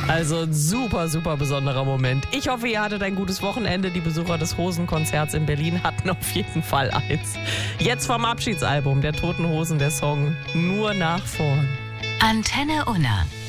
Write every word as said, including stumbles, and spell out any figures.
Also ein super, super besonderer Moment. Ich hoffe, ihr hattet ein gutes Wochenende. Die Besucher des Hosenkonzerts in Berlin hatten auf jeden Fall eins. Jetzt vom Abschiedsalbum der Toten Hosen der Song Nur nach vorn. Antenne Unna.